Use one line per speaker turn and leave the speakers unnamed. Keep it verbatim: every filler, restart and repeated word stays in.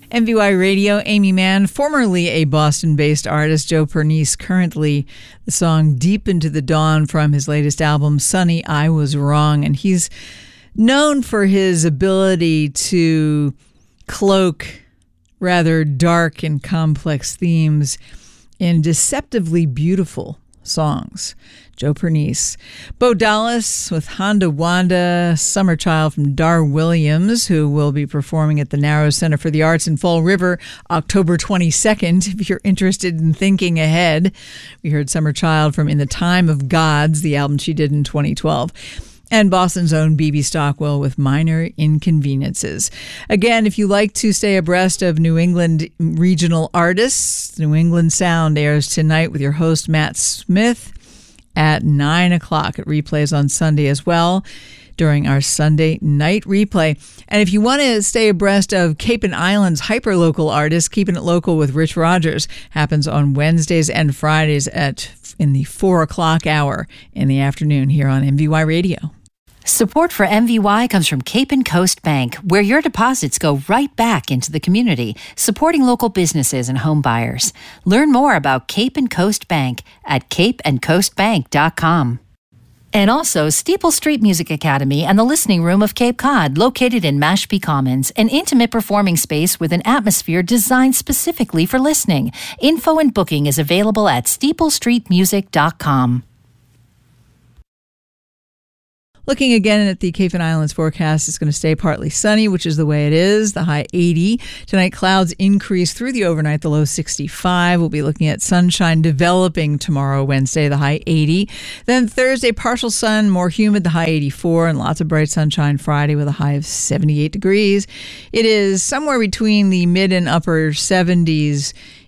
M V Y Radio, Amy Mann, formerly a Boston-based artist. Joe Pernice, currently the song Deep Into the Dawn from his latest album, Sunny, I Was Wrong. And he's known for his ability to cloak rather dark and complex themes in deceptively beautiful songs. Joe Pernice. Bo Dallas with Honda Wanda, Summer Child from Dar Williams, who will be performing at the Narrows Center for the Arts in Fall River October twenty-second, if you're interested in thinking ahead. We heard Summer Child from In the Time of Gods, the album she did in twenty twelve. And Boston's own B B Stockwell with Minor Inconveniences. Again, if you like to stay abreast of New England regional artists, New England Sound airs tonight with your host, Matt Smith, at nine o'clock. It replays on Sunday as well during our Sunday night replay. And if you want to stay abreast of Cape and Islands hyperlocal artists, Keeping It Local with Rich Rogers happens on Wednesdays and Fridays at in the four o'clock hour in the afternoon here on M V Y Radio.
Support for M V Y comes from Cape and Coast Bank, where your deposits go right back into the community, supporting local businesses and home buyers. Learn more about Cape and Coast Bank at cape and coast bank dot com. And also Steeple Street Music Academy and the Listening Room of Cape Cod, located in Mashpee Commons, an intimate performing space with an atmosphere designed specifically for listening. Info and booking is available at steeple street music dot com.
Looking again at the Cape and Islands forecast, it's going to stay partly sunny, which is the way it is, the high eighty. Tonight, clouds increase through the overnight, the low sixty-five. We'll be looking at sunshine developing tomorrow, Wednesday, the high eighty. Then Thursday, partial sun, more humid, the high eighty-four, and lots of bright sunshine Friday with a high of seventy-eight degrees. It is somewhere between the mid and upper seventies